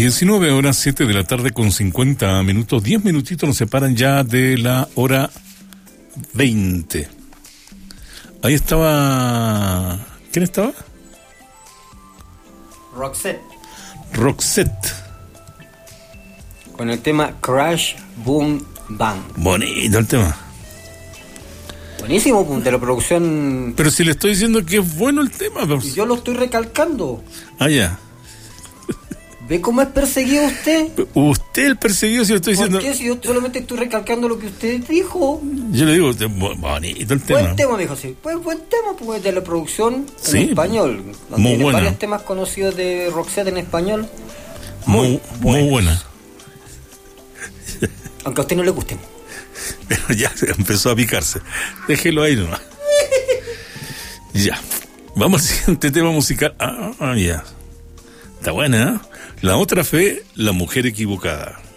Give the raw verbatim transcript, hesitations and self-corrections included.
diecinueve horas, siete de la tarde con cincuenta minutos. diez minutitos nos separan ya de la hora veinte. Ahí estaba... ¿Quién estaba? Roxette. Roxette. Con el tema Crash, Boom, Bang. Bonito el tema. Buenísimo, de la producción. Pero si le estoy diciendo que es bueno el tema. Pues... Yo lo estoy recalcando. Ah, ya. ¿Ve cómo es perseguido usted? Usted el perseguido, si lo estoy diciendo. ¿Por qué? Si yo solamente estoy recalcando lo que usted dijo. Yo le digo, bonito el tema. Buen tema, me dijo así. Pues buen tema, pues de la producción sí, en español. Muy tiene buena. Varios temas conocidos de Roxette en español. Muy, muy, muy buena. Aunque a usted no le gusten. Pero ya empezó a picarse. Déjelo ahí nomás. Ya. Vamos al siguiente tema musical. Ah, ah, ya. Está buena, ¿eh? La otra fue La mujer equivocada.